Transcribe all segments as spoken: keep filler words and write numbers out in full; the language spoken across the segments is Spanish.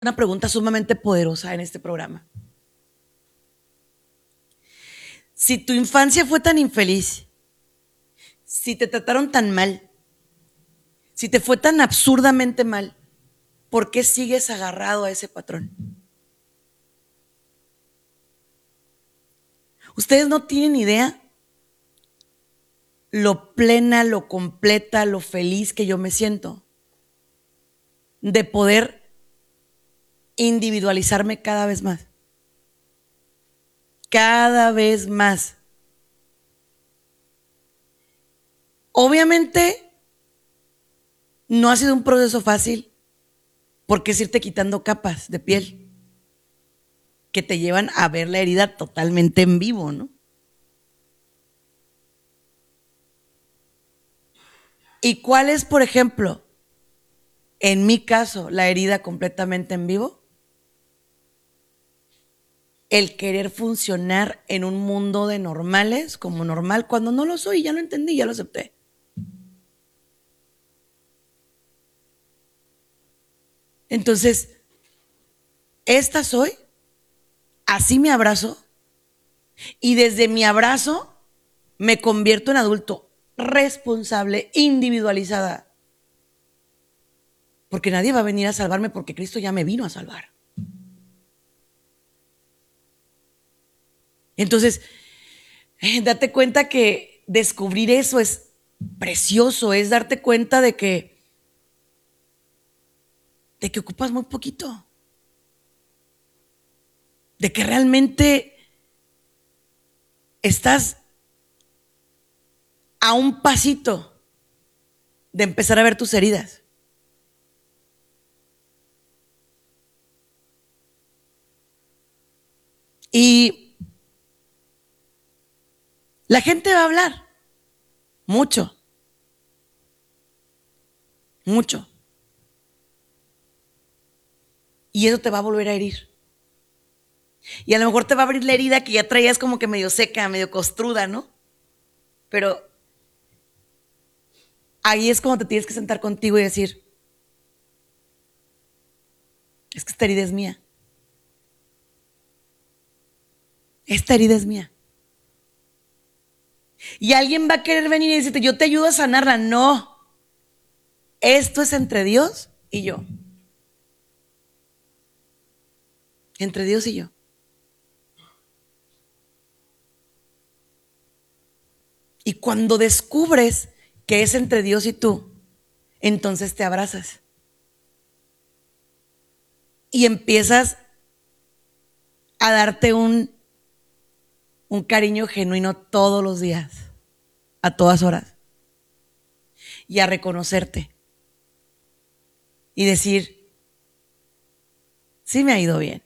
Una pregunta sumamente poderosa en este programa. Si tu infancia fue tan infeliz, si te trataron tan mal, si te fue tan absurdamente mal, ¿por qué sigues agarrado a ese patrón? Ustedes no tienen idea lo plena, lo completa, lo feliz que yo me siento de poder individualizarme cada vez más. Cada vez más. Obviamente no ha sido un proceso fácil porque es irte quitando capas de piel que te llevan a ver la herida totalmente en vivo, ¿no? ¿Y cuál es, por ejemplo, en mi caso, la herida completamente en vivo? El querer funcionar en un mundo de normales como normal cuando no lo soy, ya lo entendí, ya lo acepté. Entonces, esta soy, así me abrazo y desde mi abrazo me convierto en adulto responsable, individualizada. Porque nadie va a venir a salvarme porque Cristo ya me vino a salvar. Entonces, eh, date cuenta que descubrir eso es precioso, es darte cuenta de que de que ocupas muy poquito, de que realmente estás a un pasito de empezar a ver tus heridas. Y la gente va a hablar mucho, mucho. Y eso te va a volver a herir. Y a lo mejor te va a abrir la herida que ya traías como que medio seca, medio costruda, ¿no? Pero ahí es cuando te tienes que sentar contigo y decir, es que esta herida es mía. Esta herida es mía. Y alguien va a querer venir y decirte, yo te ayudo a sanarla. No. Esto es entre Dios y yo. Entre Dios y yo. Y cuando descubres que es entre Dios y tú, entonces te abrazas. Y empiezas a darte un, un cariño genuino todos los días, a todas horas. Y a reconocerte. Y decir, sí me ha ido bien.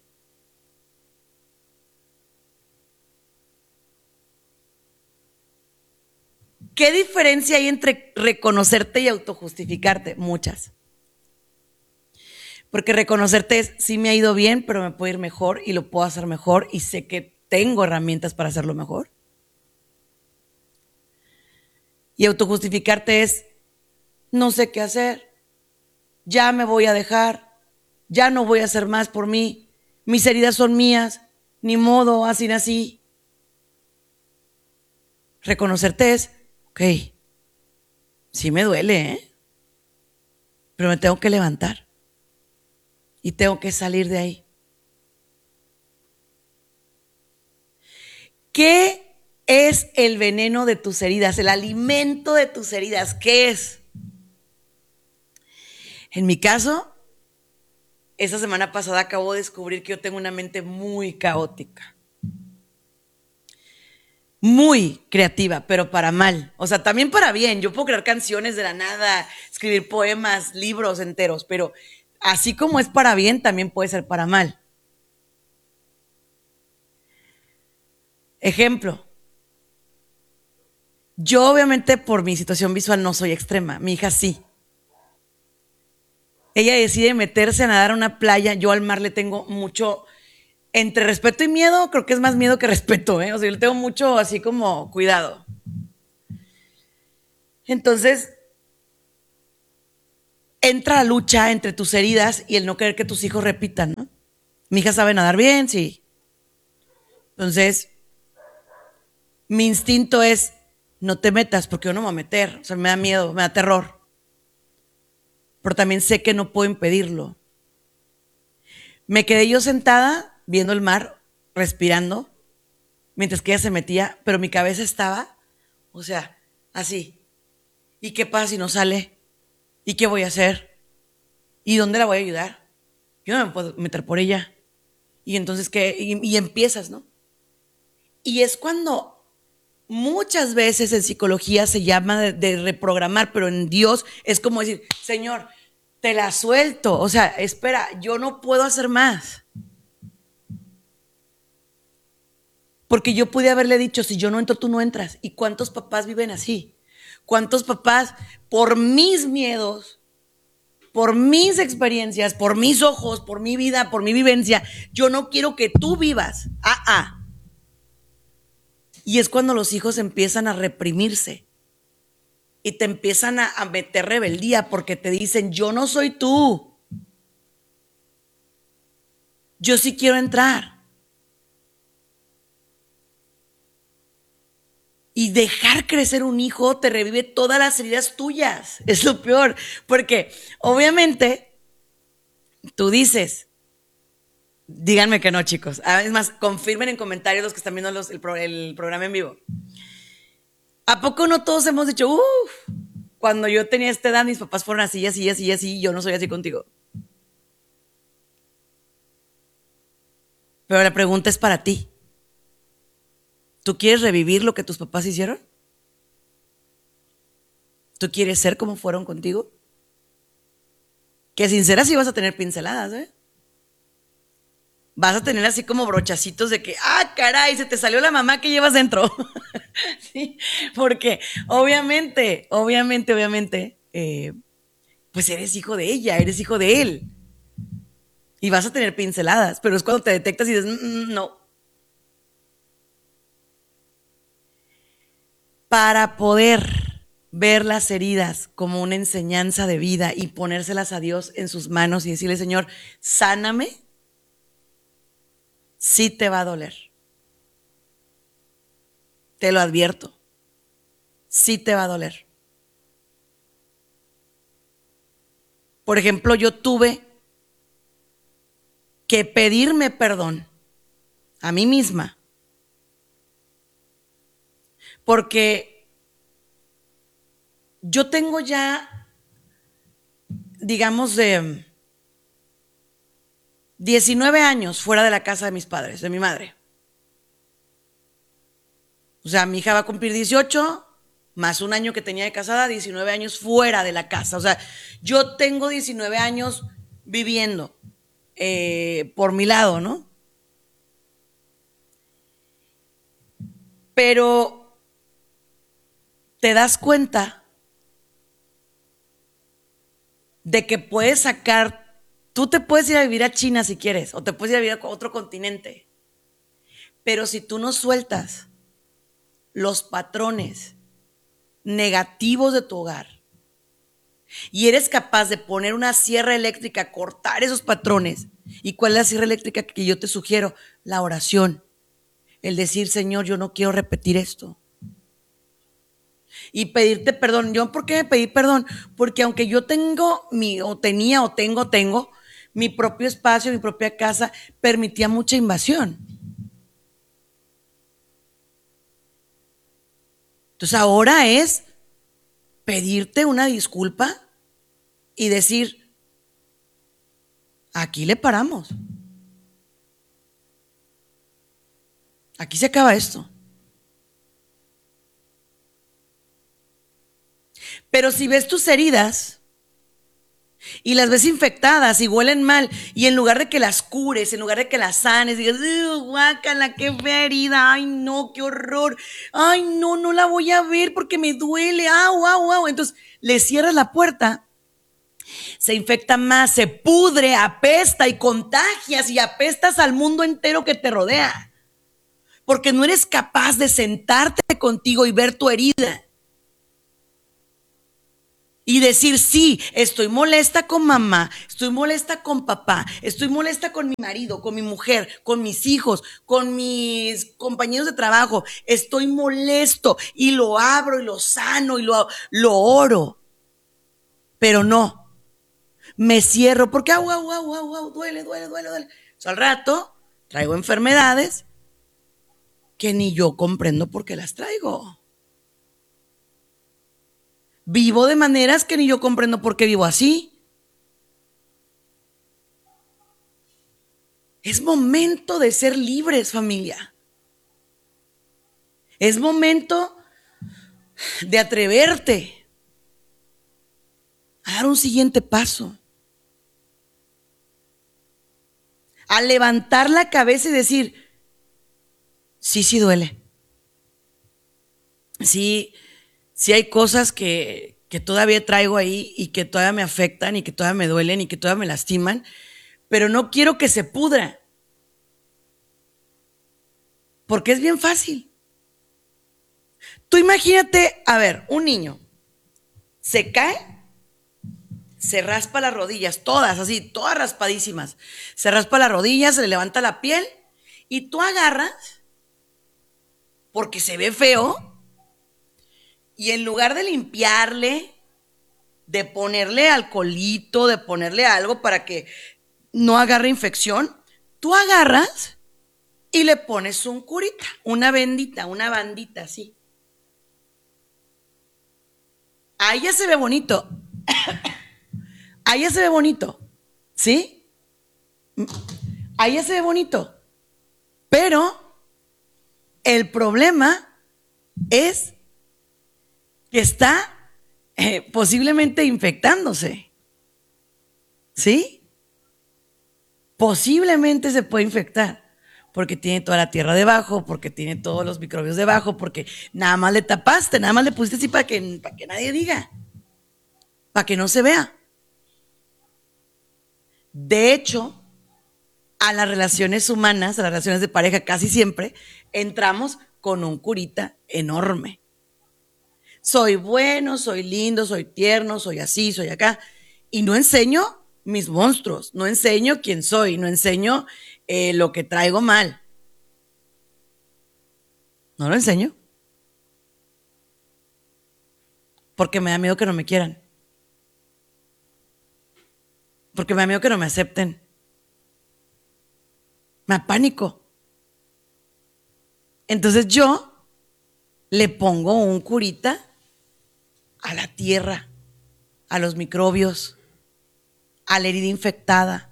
¿Qué diferencia hay entre reconocerte y autojustificarte? Muchas. Porque reconocerte es, sí me ha ido bien, pero me puedo ir mejor y lo puedo hacer mejor y sé que tengo herramientas para hacerlo mejor. Y autojustificarte es, no sé qué hacer, ya me voy a dejar, ya no voy a hacer más por mí, mis heridas son mías, ni modo, así nací. Reconocerte es, ok, sí me duele, ¿eh? Pero me tengo que levantar y tengo que salir de ahí. ¿Qué es el veneno de tus heridas? El alimento de tus heridas, ¿qué es? En mi caso, esta semana pasada acabo de descubrir que yo tengo una mente muy caótica. Muy creativa, pero para mal. O sea, también para bien. Yo puedo crear canciones de la nada, escribir poemas, libros enteros, pero así como es para bien, también puede ser para mal. Ejemplo. Yo obviamente por mi situación visual no soy extrema, mi hija sí. Ella decide meterse a nadar a una playa, yo al mar le tengo mucho, entre respeto y miedo, creo que es más miedo que respeto, ¿eh? O sea, yo le tengo mucho así como cuidado. Entonces, entra la lucha entre tus heridas y el no querer que tus hijos repitan, ¿no? Mi hija sabe nadar bien, sí. Entonces, mi instinto es, no te metas porque yo no me voy a meter. O sea, me da miedo, me da terror. Pero también sé que no puedo impedirlo. Me quedé yo sentada viendo el mar, respirando, mientras que ella se metía, pero mi cabeza estaba, o sea, así. ¿Y qué pasa si no sale? ¿Y qué voy a hacer? ¿Y dónde la voy a ayudar? Yo no me puedo meter por ella. Y entonces, ¿qué? Y, y empiezas, ¿no? Y es cuando muchas veces en psicología se llama de, de reprogramar, pero en Dios es como decir, Señor, te la suelto. O sea, espera, yo no puedo hacer más. Porque yo pude haberle dicho, si yo no entro, tú no entras. ¿Y cuántos papás viven así? ¿Cuántos papás, por mis miedos, por mis experiencias, por mis ojos, por mi vida, por mi vivencia, yo no quiero que tú vivas? Ah, ah. Y es cuando los hijos empiezan a reprimirse y te empiezan a, a meter rebeldía porque te dicen, yo no soy tú. Yo sí quiero entrar. Y dejar crecer un hijo te revive todas las heridas tuyas. Es lo peor. Porque obviamente tú dices, díganme que no, chicos. Es más, confirmen en comentarios los que están viendo los, el, pro, el programa en vivo. ¿A poco no todos hemos dicho, uff, cuando yo tenía esta edad, mis papás fueron así, así, así, así, y yo no soy así contigo? Pero la pregunta es para ti. ¿Tú quieres revivir lo que tus papás hicieron? ¿Tú quieres ser como fueron contigo? Que sinceras sí vas a tener pinceladas, ¿eh? Vas a tener así como brochacitos de que, ah, caray, se te salió la mamá que llevas dentro. Sí, porque obviamente, obviamente, obviamente, eh, pues eres hijo de ella, eres hijo de él. Y vas a tener pinceladas, pero es cuando te detectas y dices, mm, no. Para poder ver las heridas como una enseñanza de vida y ponérselas a Dios en sus manos y decirle, Señor, sáname, sí te va a doler. Te lo advierto. Sí te va a doler. Por ejemplo, yo tuve que pedirme perdón a mí misma. Porque yo tengo ya, digamos, de diecinueve años fuera de la casa de mis padres, de mi madre. O sea, mi hija va a cumplir dieciocho, más un año que tenía de casada, diecinueve años fuera de la casa. O sea, yo tengo diecinueve años viviendo eh, por mi lado, ¿no? Pero te das cuenta de que puedes sacar, tú te puedes ir a vivir a China si quieres, o te puedes ir a vivir a otro continente, pero si tú no sueltas los patrones negativos de tu hogar y eres capaz de poner una sierra eléctrica, cortar esos patrones. ¿Y cuál es la sierra eléctrica que yo te sugiero? La oración. El decir, Señor, yo no quiero repetir esto. Y pedirte perdón. ¿Yo por qué me pedí perdón? Porque aunque yo tengo mi, o tenía, o tengo, tengo, mi propio espacio, mi propia casa, permitía mucha invasión. Entonces ahora es pedirte una disculpa y decir, aquí le paramos. Aquí se acaba esto. Pero si ves tus heridas y las ves infectadas y huelen mal, y en lugar de que las cures, en lugar de que las sanes, digas, guácala, qué fea herida, ay no, qué horror, ay no, no la voy a ver porque me duele, au, au, au. Entonces le cierras la puerta, se infecta más, se pudre, apesta y contagias y apestas al mundo entero que te rodea. Porque no eres capaz de sentarte contigo y ver tu herida. Y decir, sí, estoy molesta con mamá, estoy molesta con papá, estoy molesta con mi marido, con mi mujer, con mis hijos, con mis compañeros de trabajo, estoy molesto y lo abro y lo sano y lo, lo oro. Pero no, me cierro porque au, au, au, au, au, duele, duele, duele, duele. O sea, al rato traigo enfermedades que ni yo comprendo por qué las traigo. Vivo de maneras que ni yo comprendo por qué vivo así. Es momento de ser libres, familia. Es momento de atreverte a dar un siguiente paso. A levantar la cabeza y decir, sí, sí duele. Sí, sí hay cosas que, que todavía traigo ahí y que todavía me afectan y que todavía me duelen y que todavía me lastiman, pero no quiero que se pudra. Porque es bien fácil. Tú imagínate, a ver, un niño se cae, se raspa las rodillas, todas así, todas raspadísimas. Se raspa las rodillas, se le levanta la piel y tú agarras, porque se ve feo, y en lugar de limpiarle, de ponerle alcoholito, de ponerle algo para que no agarre infección, tú agarras y le pones un curita, una bendita, una bandita así. Ahí ya se ve bonito. Ahí ya se ve bonito. ¿Sí? Ahí ya se ve bonito. Pero el problema es que está eh, posiblemente infectándose. ¿Sí? Posiblemente se puede infectar. Porque tiene toda la tierra debajo, porque tiene todos los microbios debajo, porque nada más le tapaste, nada más le pusiste así para que, para que nadie diga, para que no se vea. De hecho, a las relaciones humanas, a las relaciones de pareja, casi siempre entramos con un curita enorme. Soy bueno, soy lindo, soy tierno, soy así, soy acá. Y no enseño mis monstruos, no enseño quién soy, no enseño eh, lo que traigo mal. No lo enseño. Porque me da miedo que no me quieran. Porque me da miedo que no me acepten. Me da pánico. Entonces yo le pongo un curita a la tierra, a los microbios, a la herida infectada.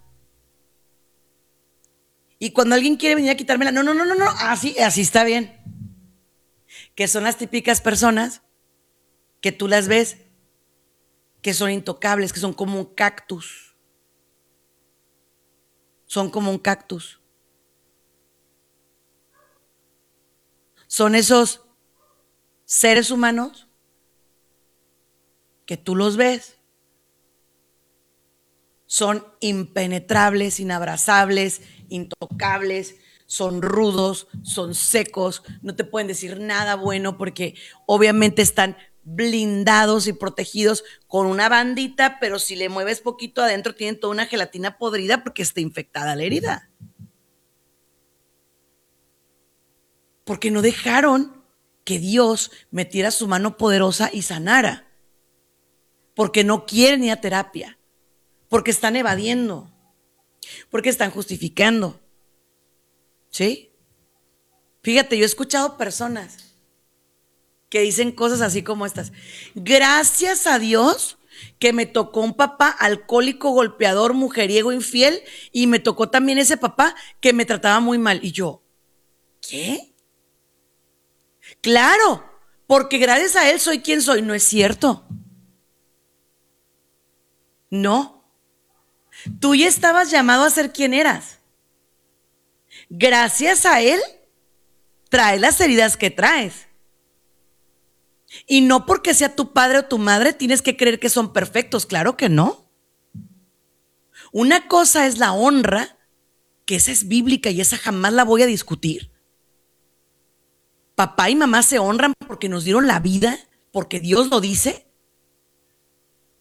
Y cuando alguien quiere venir a quitármela, no, no, no, no, no, así, así está bien. Que son las típicas personas que tú las ves, que son intocables, que son como un cactus. Son como un cactus. Son esos seres humanos que tú los ves. Son impenetrables, inabrazables, intocables, son rudos, son secos, no te pueden decir nada bueno porque obviamente están blindados y protegidos con una bandita, pero si le mueves poquito adentro tienen toda una gelatina podrida porque está infectada la herida. Porque no dejaron que Dios metiera su mano poderosa y sanara. Porque no quieren ir a terapia. Porque están evadiendo. Porque están justificando. ¿Sí? Fíjate, yo he escuchado personas que dicen cosas así como estas. Gracias a Dios que me tocó un papá alcohólico, golpeador, mujeriego, infiel, y me tocó también ese papá que me trataba muy mal. Y yo, ¿qué? Claro, porque gracias a él soy quien soy. No es cierto. No. Tú ya estabas llamado a ser quien eras. Gracias a él traes las heridas que traes. Y no porque sea tu padre o tu madre tienes que creer que son perfectos. Claro que no. Una cosa es la honra, que esa es bíblica y esa jamás la voy a discutir. Papá y mamá se honran porque nos dieron la vida, porque Dios lo dice.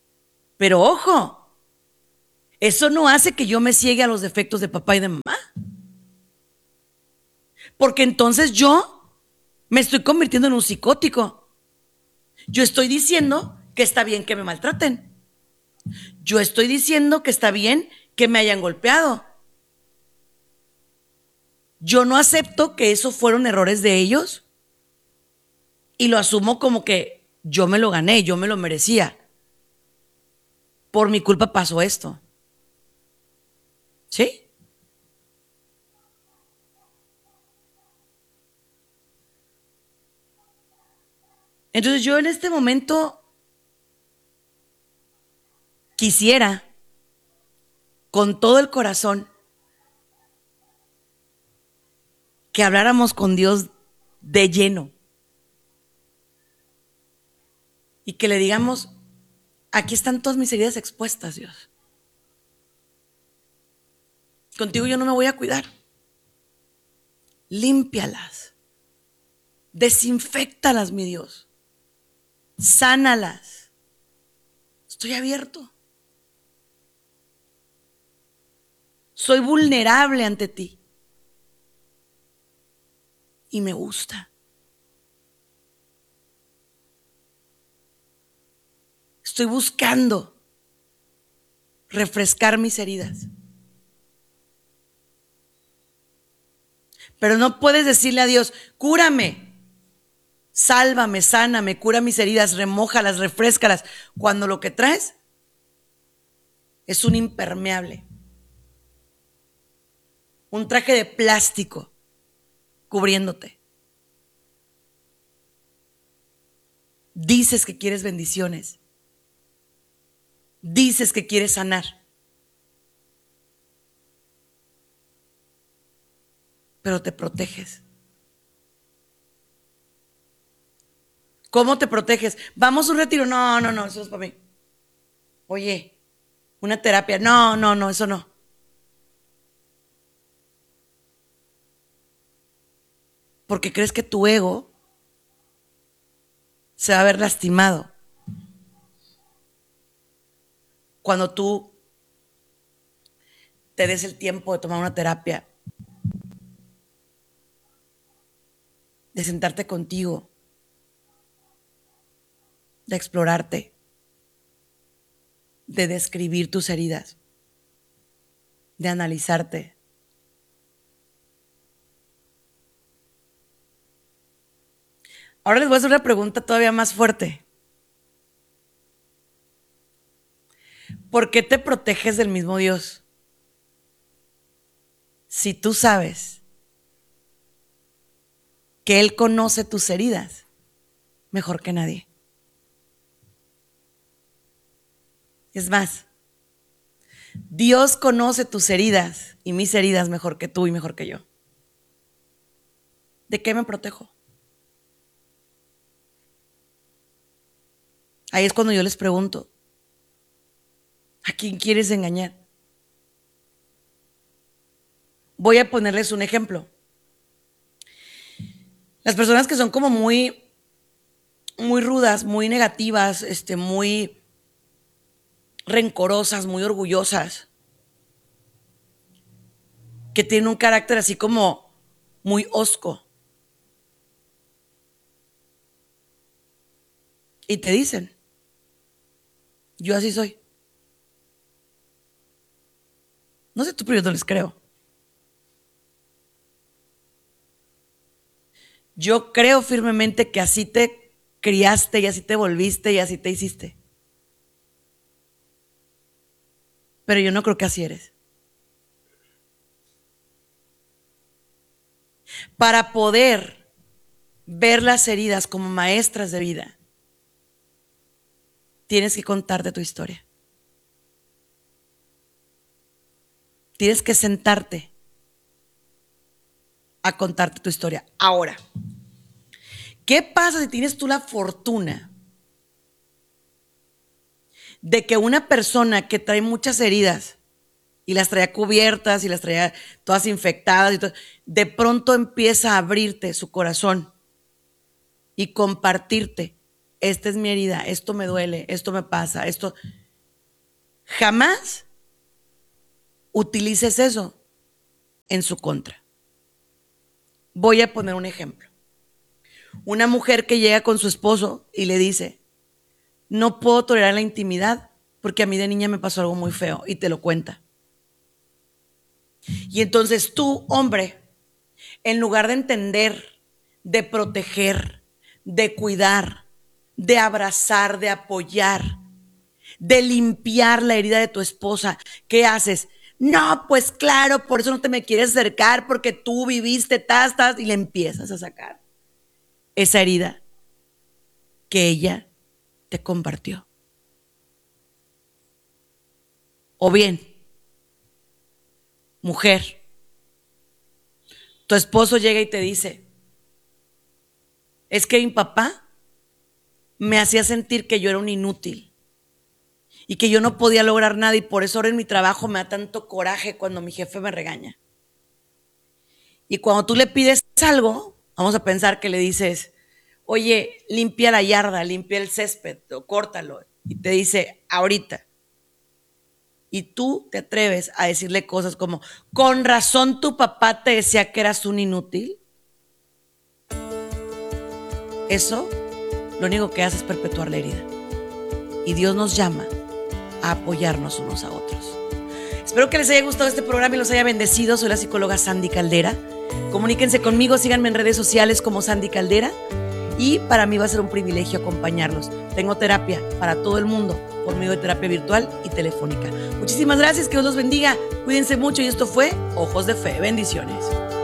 Pero ojo, eso no hace que yo me ciegue a los defectos de papá y de mamá. Porque entonces yo me estoy convirtiendo en un psicótico. Yo estoy diciendo que está bien que me maltraten. Yo estoy diciendo que está bien que me hayan golpeado. Yo no acepto que esos fueron errores de ellos y lo asumo como que yo me lo gané, yo me lo merecía. Por mi culpa pasó esto. ¿Sí? Entonces yo en este momento quisiera, con todo el corazón, que habláramos con Dios de lleno y que le digamos, aquí están todas mis heridas expuestas, Dios. Contigo yo no me voy a cuidar. Límpialas, desinféctalas, mi Dios, sánalas. Estoy abierto. Soy vulnerable ante ti. Y me gusta. Estoy buscando refrescar mis heridas. Pero no puedes decirle a Dios, cúrame, sálvame, sáname, cura mis heridas, remójalas, refréscalas, cuando lo que traes es un impermeable, un traje de plástico cubriéndote. Dices que quieres bendiciones. Dices que quieres sanar. Pero te proteges. ¿Cómo te proteges? Vamos a un retiro. No, no, no, eso no es para mí. Oye, una terapia. No, no, no, eso no. Porque crees que tu ego se va a ver lastimado cuando tú te des el tiempo de tomar una terapia, de sentarte contigo, de explorarte, de describir tus heridas, de analizarte. Ahora les voy a hacer una pregunta todavía más fuerte. ¿Por qué te proteges del mismo Dios? Si tú sabes que Él conoce tus heridas mejor que nadie. Es más, Dios conoce tus heridas y mis heridas mejor que tú y mejor que yo. ¿De qué me protejo? Ahí es cuando yo les pregunto, ¿a quién quieres engañar? Voy a ponerles un ejemplo. Las personas que son como muy, muy rudas, muy negativas, este, muy rencorosas, muy orgullosas, que tienen un carácter así como muy hosco. Y te dicen, yo así soy. No sé tú, pero yo no les creo. Yo creo firmemente que así te criaste y así te volviste y así te hiciste. Pero yo no creo que así eres. Para poder ver las heridas como maestras de vida, tienes que contarte tu historia. Tienes que sentarte a contarte tu historia. Ahora, ¿qué pasa si tienes tú la fortuna de que una persona que trae muchas heridas y las traía cubiertas y las traía todas infectadas y todo, de pronto empieza a abrirte su corazón y compartirte, esta es mi herida, esto me duele, esto me pasa, esto, jamás utilices eso en su contra. Voy a poner un ejemplo. Una mujer que llega con su esposo y le dice, no puedo tolerar la intimidad porque a mí de niña me pasó algo muy feo, y te lo cuenta. Y entonces tú, hombre, en lugar de entender, de proteger, de cuidar, de abrazar, de apoyar, de limpiar la herida de tu esposa, ¿qué haces? No, pues claro, por eso no te me quieres acercar, porque tú viviste, tas, tas, y le empiezas a sacar esa herida que ella te compartió. O bien, mujer, tu esposo llega y te dice, es que mi papá me hacía sentir que yo era un inútil y que yo no podía lograr nada, y por eso ahora en mi trabajo me da tanto coraje cuando mi jefe me regaña. Y cuando tú le pides algo, vamos a pensar que le dices, oye, limpia la yarda, limpia el césped o córtalo, y te dice, ahorita. Y tú te atreves a decirle cosas como, con razón tu papá te decía que eras un inútil. Eso lo único que hace es perpetuar la herida. Y Dios nos llama a apoyarnos unos a otros. Espero que les haya gustado este programa y los haya bendecido. Soy la psicóloga Sandy Caldera. Comuníquense conmigo, síganme en redes sociales como Sandy Caldera. Y para mí va a ser un privilegio acompañarlos. Tengo terapia para todo el mundo por medio de terapia virtual y telefónica. Muchísimas gracias, que Dios los bendiga. Cuídense mucho y esto fue Ojos de Fe. Bendiciones.